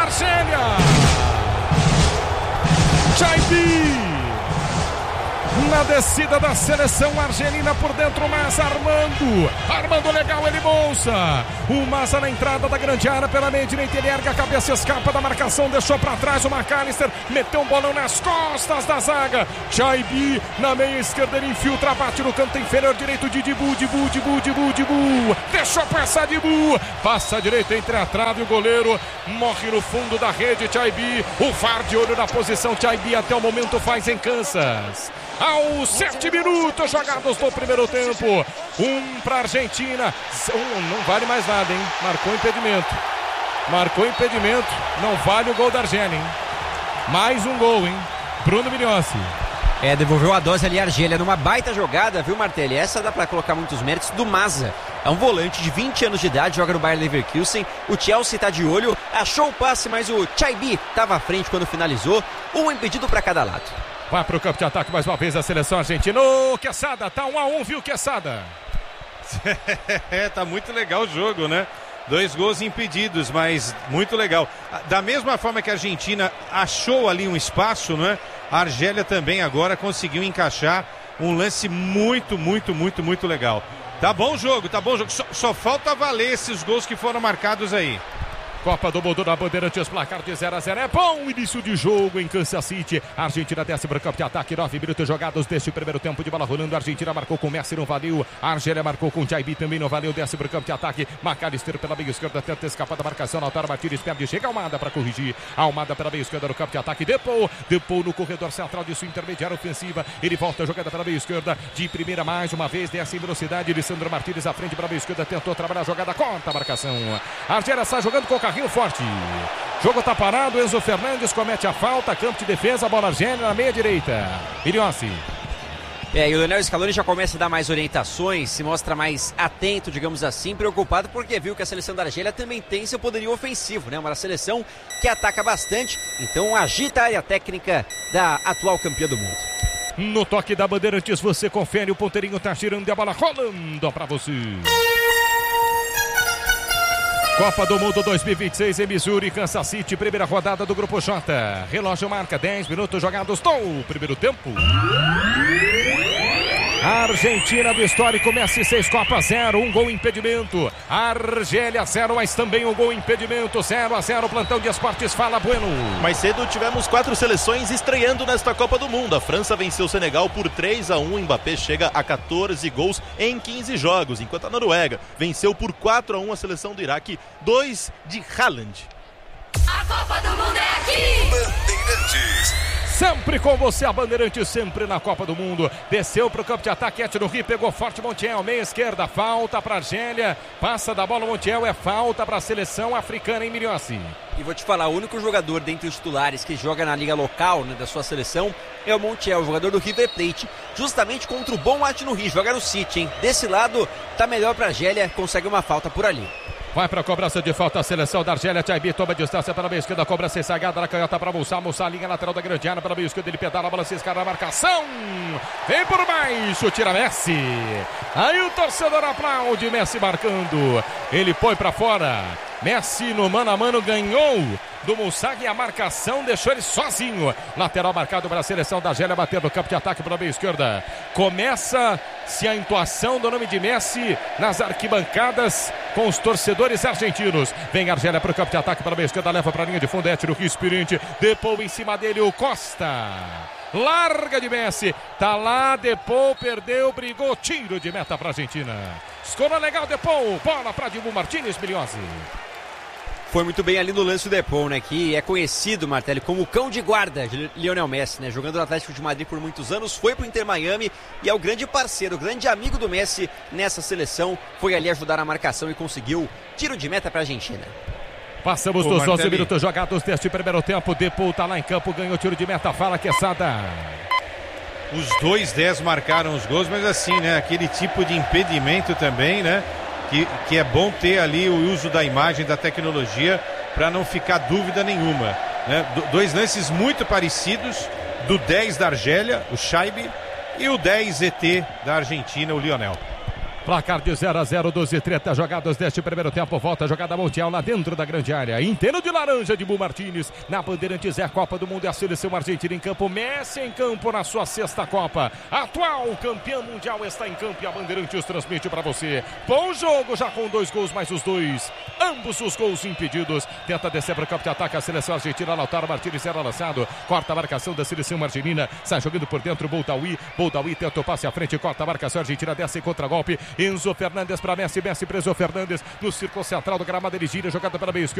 Argélia. Chaibi. Na descida da seleção argelina por dentro, Massa Armando legal, ele bolsa. O Massa na entrada da grande área pela meia direita, ele erga a cabeça, escapa da marcação, deixou para trás o McAllister, meteu um bolão nas costas da zaga. Chaibi na meia esquerda, ele infiltra, bate no canto inferior direito de Dibu, deixou passar Dibu, passa direito entre a trave e o goleiro, morre no fundo da rede. Chaibi, o VAR de olho na posição. Chaibi até o momento faz em Kansas. Aos 7 minutos jogados do primeiro tempo, 1 para a Argentina, não vale mais nada, hein? Marcou impedimento, não vale o gol da Argélia, hein? Mais um gol, hein? Bruno Migliossi. Devolveu a dose ali a Argélia numa baita jogada, viu, Martelli? Essa dá pra colocar muitos méritos do Massa. É um volante de 20 anos de idade, joga no Bayer Leverkusen. O Chelsea tá de olho, achou o passe, mas o Chaibi tava à frente quando finalizou. Um impedido para cada lado. Vai pro campo de ataque mais uma vez a seleção argentina. Ô, Quesada, tá 1-1, viu, Quesada? Tá muito legal o jogo, né? 2 gols impedidos, mas muito legal. Da mesma forma que a Argentina achou ali um espaço, né? A Argélia também agora conseguiu encaixar um lance muito legal. Tá bom o jogo. Só falta valer esses gols que foram marcados aí. Copa do Mundo na Bandeirantes, placar de 0-0. É bom início de jogo em Kansas City. A Argentina desce para o campo de ataque. 9 minutos jogados deste primeiro tempo de bola rolando. A Argentina marcou com Messi, não valeu. A Argélia marcou com Chaibi, também não valeu. Desce para o campo de ataque. McAllister pela meia esquerda, tenta escapar da marcação. Lautaro Martínez perde, chega Almada para corrigir. Almada pela meia esquerda no campo de ataque. Depou no corredor central de sua intermediária ofensiva. Ele volta a jogada pela meia esquerda. De primeira mais uma vez, desce em velocidade. Lissandro Martínez à frente para a meia esquerda. Tentou trabalhar a jogada, corta a marcação. A Argélia está jogando com o carrinho forte. Jogo tá parado, Enzo Fernandes comete a falta, campo de defesa, bola Argélia na meia direita. Migliossi. E o Lionel Scaloni já começa a dar mais orientações, se mostra mais atento, digamos assim, preocupado, porque viu que a seleção da Argélia também tem seu poderio ofensivo, né? Uma seleção que ataca bastante, então agita a área técnica da atual campeã do mundo. No toque da Bandeirantes, você confere, o ponteirinho tá girando e a bola rolando pra você. Copa do Mundo 2026 em Missouri, Kansas City, primeira rodada do Grupo J. Relógio marca 10 minutos jogados do primeiro tempo. A Argentina do histórico Messi, 6 Copas 0, 1 gol impedimento. A Argélia 0, mas também um gol impedimento. 0-0, plantão de esportes, fala Bueno. Mais cedo tivemos 4 seleções estreando nesta Copa do Mundo. A França venceu o Senegal por 3-1. Mbappé chega a 14 gols em 15 jogos, enquanto a Noruega venceu por 4-1 a seleção do Iraque, 2 de Haaland. A Copa do Mundo é aqui! Bandeirantes. Sempre com você, a Bandeirante, sempre na Copa do Mundo. Desceu para o campo de ataque, no Rio, pegou forte Montiel, meia esquerda, falta para a Argélia, passa da bola Montiel, é falta para a seleção africana em Migliossi. E vou te falar, o único jogador dentre os titulares que joga na liga local, né, da sua seleção é o Montiel, jogador do River Plate, justamente contra o Bom no Rio, joga no City, hein? Desse lado, tá melhor para a Argélia, consegue uma falta por ali. Vai para a cobrança de falta a seleção da Argélia. Chaibi toma distância pela meia esquerda, cobrança ensagada na canhota para Moussa, linha lateral da grande área pela meia esquerda, ele pedala, a bola se escara na marcação, vem por baixo, tira Messi, aí o torcedor aplaude, Messi marcando, ele põe para fora, Messi no mano a mano ganhou do Moussag e a marcação deixou ele sozinho. Lateral marcado para a seleção da Argélia, bater no campo de ataque pela meia esquerda. Começa-se a intuação do nome de Messi nas arquibancadas com os torcedores argentinos. Vem a Argélia para o campo de ataque pela meia esquerda, leva para a linha de fundo, no Rio Espirinte, Depou em cima dele, o Costa. Larga de Messi, tá lá, Depou, perdeu, brigou, tiro de meta para a Argentina. Escorou legal, Depou, bola para Dibu Martínez, Migliossi. Foi muito bem ali no lance do Depou, né? Que é conhecido, Martelli, como o cão de guarda de Lionel Messi, né? Jogando no Atlético de Madrid por muitos anos, foi pro Inter Miami e é o grande parceiro, o grande amigo do Messi nessa seleção. Foi ali ajudar na marcação e conseguiu tiro de meta pra Argentina. Passamos dos 11 minutos jogados deste primeiro tempo. Depou tá lá em campo, ganhou tiro de meta, fala Quesada. Os 2-10 marcaram os gols, mas assim, né? Aquele tipo de impedimento também, né? Que é bom ter ali o uso da imagem, da tecnologia, para não ficar dúvida nenhuma, né? Dois lances muito parecidos, do 10 da Argélia, o Chaibi, e o 10 ET da Argentina, o Lionel. Placar de 0-0, 12:30 jogadas deste primeiro tempo. Volta a jogada mundial lá dentro da grande área. Inteiro de laranja de Bu Martínez. Na Bandeirantes é a Copa do Mundo e a seleção argentina em campo. Messi em campo na sua sexta Copa. Atual campeão mundial está em campo e a Bandeirantes transmite para você. Bom jogo já com 2 gols mais os 2. Ambos os gols impedidos. Tenta descer para o campo de ataque a seleção argentina. Lautaro Martínez será lançado. Corta a marcação da seleção argentina. Sai jogando por dentro Boldaui. Boldaui tenta o passe à frente. Corta a marcação argentina. Desce em contra-golpe. Enzo Fernandes para Messi. Messi preso Fernandes no círculo central do gramado. Ele gira. Jogada pela meia esquerda.